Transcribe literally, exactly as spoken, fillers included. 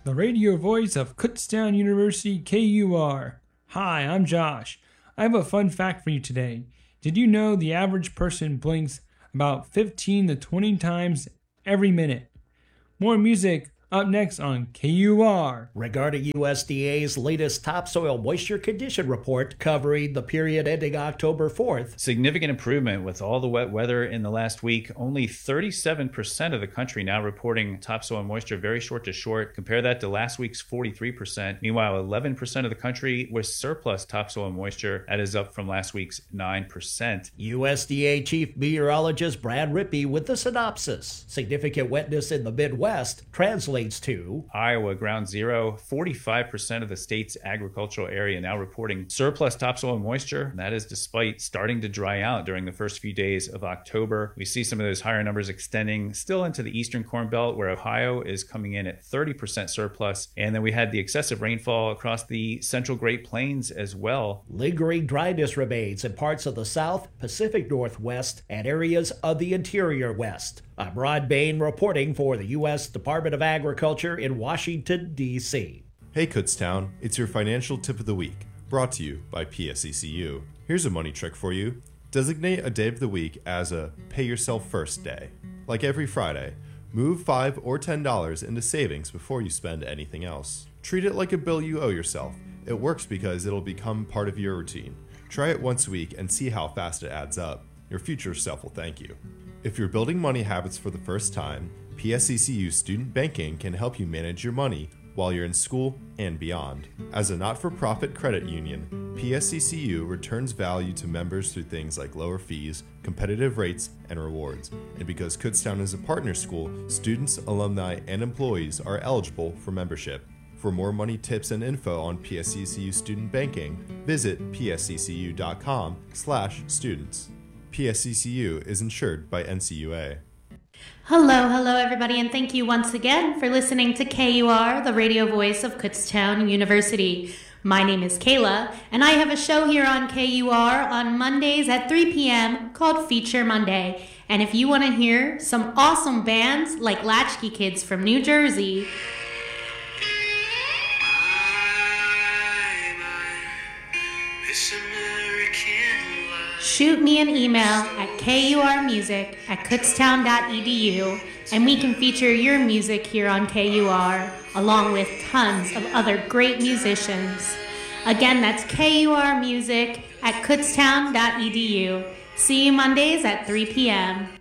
the radio voice of Kutztown University K U R. Hi, I'm Josh. I have a fun fact for you today. Did you know the average person blinks about fifteen to twenty times every minute? More music up next on K U R. Regarding U S D A's latest topsoil moisture condition report covering the period ending October fourth. Significant improvement with all the wet weather in the last week. Only thirty-seven percent of the country now reporting topsoil moisture very short to short. Compare that to last week's forty-three percent. Meanwhile, eleven percent of the country was surplus topsoil moisture. That is up from last week's nine percent. U S D A Chief Meteorologist Brad Rippey with the synopsis. Significant wetness in the Midwest translates to Iowa ground zero. forty-five percent of the state's agricultural area now reporting surplus topsoil moisture. That is despite starting to dry out during the first few days of October. We see some of those higher numbers extending still into the eastern Corn Belt, where Ohio is coming in at thirty percent surplus. And then we had the excessive rainfall across the central Great Plains as well. Lingering dryness remains in parts of the South, Pacific Northwest, and areas of the interior West. I'm Rod Bain reporting for the U S Department of Agriculture in Washington, D C Hey Kutztown, it's your financial tip of the week, brought to you by P S E C U. Here's a money trick for you. Designate a day of the week as a pay yourself first day. Like every Friday, move five or ten dollars into savings before you spend anything else. Treat it like a bill you owe yourself. It works because it'll become part of your routine. Try it once a week and see how fast it adds up. Your future self will thank you. If you're building money habits for the first time, P S E C U Student Banking can help you manage your money while you're in school and beyond. As a not-for-profit credit union, P S E C U returns value to members through things like lower fees, competitive rates, and rewards. And because Kutztown is a partner school, students, alumni, and employees are eligible for membership. For more money tips and info on P S E C U Student Banking, visit p s e c u dot com slash students. P S E C U is insured by N C U A. Hello, hello everybody, and thank you once again for listening to K U R, the radio voice of Kutztown University. My name is Kayla, and I have a show here on K U R on Mondays at three p.m. called Feature Monday. And if you want to hear some awesome bands like Latchkey Kids from New Jersey, shoot me an email at kurmusic at kutztown dot e d u, and we can feature your music here on K U R, along with tons of other great musicians. Again, that's kurmusic at kutztown dot e d u. See you Mondays at three p.m.